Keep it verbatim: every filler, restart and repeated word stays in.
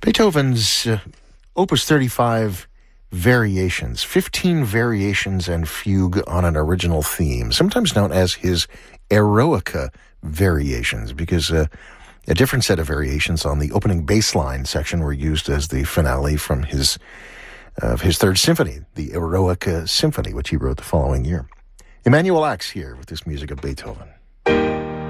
Beethoven's uh, Opus thirty-five Variations, fifteen variations and fugue on an original theme, sometimes known as his Eroica variations, because uh, a different set of variations on the opening bass line section were used as the finale from his of his third symphony, the Eroica Symphony, which he wrote the following year. Emanuel Ax here with this music of Beethoven.